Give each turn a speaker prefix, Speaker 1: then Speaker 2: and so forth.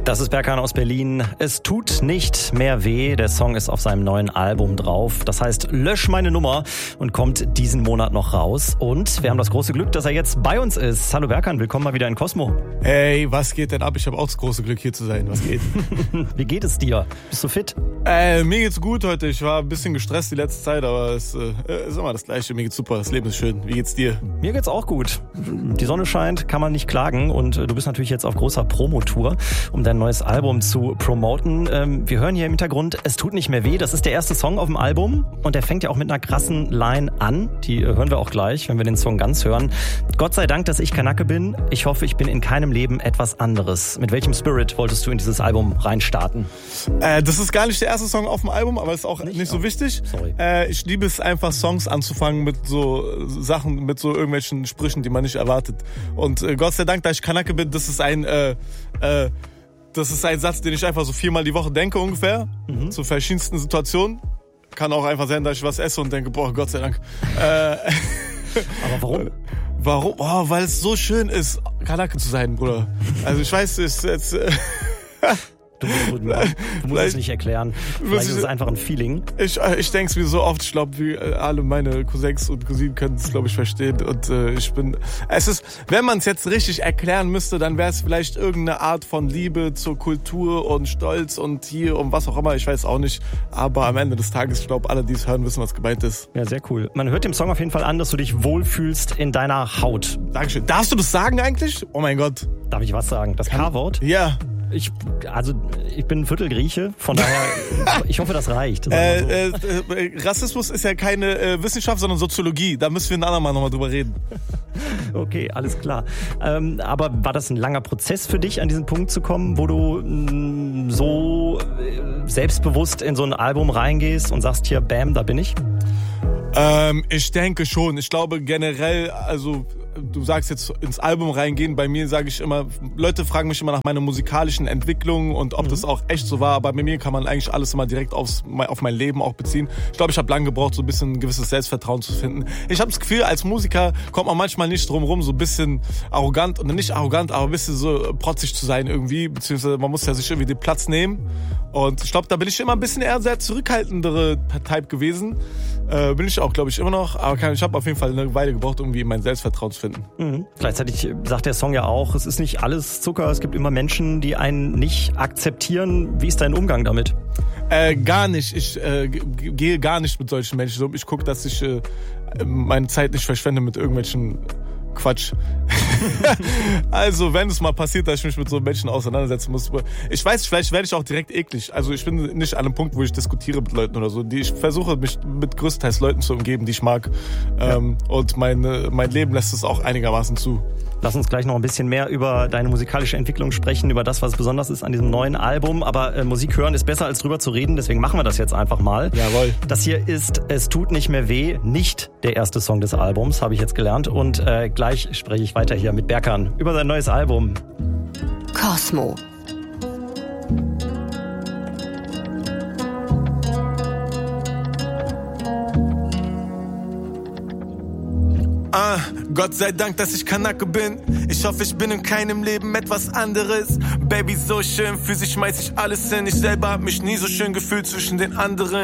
Speaker 1: Das ist Berkan aus Berlin. Es tut nicht mehr weh. Der Song ist auf seinem neuen Album drauf. Das heißt, lösch meine Nummer und kommt diesen Monat noch raus. Und wir haben das große Glück, dass er jetzt bei uns ist. Hallo Berkan, willkommen mal wieder in Cosmo.
Speaker 2: Hey, was geht denn ab? Ich habe auch das große Glück, hier zu sein. Was geht?
Speaker 1: Wie geht es dir? Bist du fit?
Speaker 2: Mir geht's gut heute. Ich war ein bisschen gestresst die letzte Zeit, aber es ist immer das Gleiche. Mir geht's super, das Leben ist schön. Wie geht's dir?
Speaker 1: Mir geht's auch gut. Die Sonne scheint, kann man nicht klagen. Und du bist natürlich jetzt auf großer Promotour, um dein neues Album zu promoten. Wir hören hier im Hintergrund, es tut nicht mehr weh. Das ist der erste Song auf dem Album und der fängt ja auch mit einer krassen Line an. Die hören wir auch gleich, wenn wir den Song ganz hören. Gott sei Dank, dass ich Kanake bin. Ich hoffe, ich bin in keinem Leben etwas anderes. Mit welchem Spirit wolltest du in dieses Album reinstarten?
Speaker 2: Das ist gar nicht der erste Song auf dem Album, aber ist auch nicht so wichtig.
Speaker 1: Sorry.
Speaker 2: Ich liebe es einfach, Songs anzufangen mit so Sachen, mit so irgendwelchen Sprüchen, die man nicht erwartet. Und Gott sei Dank, dass ich Kanake bin, das ist ein Satz, den ich einfach so 4-mal die Woche denke ungefähr, zu verschiedensten Situationen. Kann auch einfach sein, dass ich was esse und denke, boah, Gott sei Dank.
Speaker 1: Aber warum?
Speaker 2: Warum? Oh, weil es so schön ist, Kanake zu sein, Bruder. Also ich weiß, es ist jetzt...
Speaker 1: Du musst es nicht erklären. Vielleicht ist es einfach ein Feeling.
Speaker 2: Ich denke es mir so oft. Ich glaube, wie alle meine Cousins und Cousinen können es, glaube ich, verstehen. Und wenn man es jetzt richtig erklären müsste, dann wäre es vielleicht irgendeine Art von Liebe zur Kultur und Stolz und hier und was auch immer. Ich weiß auch nicht. Aber am Ende des Tages, ich glaube, alle, die es hören, wissen, was gemeint ist.
Speaker 1: Ja, sehr cool. Man hört dem Song auf jeden Fall an, dass du dich wohlfühlst in deiner Haut.
Speaker 2: Dankeschön. Darfst du das sagen eigentlich? Oh mein Gott.
Speaker 1: Darf ich was sagen? Das K-Wort?
Speaker 2: Ja.
Speaker 1: Ich bin ein Viertel Grieche, von daher, ich hoffe, das reicht.
Speaker 2: Rassismus ist ja keine Wissenschaft, sondern Soziologie. Da müssen wir ein andermal nochmal drüber reden.
Speaker 1: Okay, alles klar. Aber war das ein langer Prozess für dich, an diesen Punkt zu kommen, wo du so selbstbewusst in so ein Album reingehst und sagst, hier, bam, da bin ich?
Speaker 2: Ich denke schon. Ich glaube generell, also du sagst jetzt ins Album reingehen, bei mir sage ich immer, Leute fragen mich immer nach meiner musikalischen Entwicklung und ob das auch echt so war, aber bei mir kann man eigentlich alles immer direkt auf mein Leben auch beziehen. Ich glaube, ich habe lange gebraucht, so ein bisschen ein gewisses Selbstvertrauen zu finden. Ich habe das Gefühl, als Musiker kommt man manchmal nicht drum rum, so ein bisschen arrogant, und nicht arrogant, aber ein bisschen so protzig zu sein irgendwie, beziehungsweise man muss ja sich irgendwie den Platz nehmen. Und ich glaube, da bin ich immer ein bisschen eher sehr zurückhaltendere Type gewesen. Bin ich auch, glaube ich, immer noch. Aber ich habe auf jeden Fall eine Weile gebraucht, irgendwie mein Selbstvertrauen zu finden.
Speaker 1: Gleichzeitig sagt der Song ja auch, es ist nicht alles Zucker, es gibt immer Menschen, die einen nicht akzeptieren. Wie ist dein Umgang damit?
Speaker 2: Gar nicht. Ich gehe gar nicht mit solchen Menschen um. Ich gucke, dass ich meine Zeit nicht verschwende mit irgendwelchen Quatsch. Also, wenn es mal passiert, dass ich mich mit so Menschen auseinandersetzen muss. Ich weiß, vielleicht werde ich auch direkt eklig. Also, ich bin nicht an einem Punkt, wo ich diskutiere mit Leuten oder so. Ich versuche, mich mit größtenteils Leuten zu umgeben, die ich mag. Ja. Und mein Leben lässt es auch einigermaßen zu.
Speaker 1: Lass uns gleich noch ein bisschen mehr über deine musikalische Entwicklung sprechen, über das, was besonders ist an diesem neuen Album. Aber Musik hören ist besser, als drüber zu reden. Deswegen machen wir das jetzt einfach mal.
Speaker 2: Jawohl.
Speaker 1: Das hier ist Es tut nicht mehr weh, nicht der erste Song des Albums, habe ich jetzt gelernt. Und gleich spreche ich weiter hier mit Berkan über sein neues Album.
Speaker 3: Cosmo.
Speaker 4: Gott sei Dank, dass ich Kanake bin. Ich hoffe, ich bin in keinem Leben etwas anderes. Baby, so schön, für sie schmeiß ich alles hin. Ich selber hab mich nie so schön gefühlt zwischen den anderen.